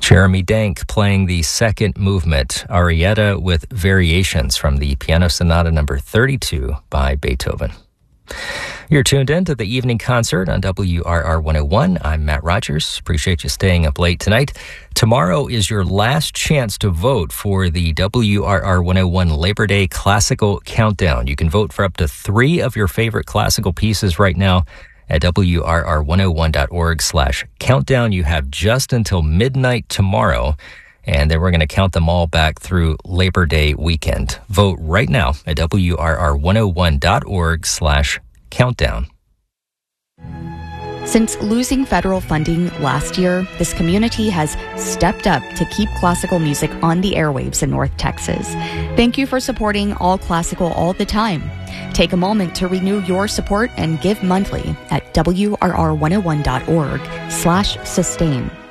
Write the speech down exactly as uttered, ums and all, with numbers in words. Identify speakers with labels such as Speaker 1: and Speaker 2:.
Speaker 1: Jeremy Dank playing the second movement, Arietta, with variations from the Piano Sonata number thirty-two by Beethoven. You're tuned in to the evening concert on W R R one oh one. I'm Matt Rogers. Appreciate you staying up late tonight. Tomorrow is your last chance to vote for the W R R one oh one Labor Day Classical Countdown. You can vote for up to three of your favorite classical pieces right now at W R R one oh one dot org slash countdown. You have just until midnight tomorrow, and then we're going to count them all back through Labor Day weekend. Vote right now at W R R one oh one dot org slash countdown.
Speaker 2: Since losing federal funding last year, this community has stepped up to keep classical music on the airwaves in North Texas. Thank you for supporting All Classical all the time. Take a moment to renew your support and give monthly at W R R one oh one dot org slash sustain.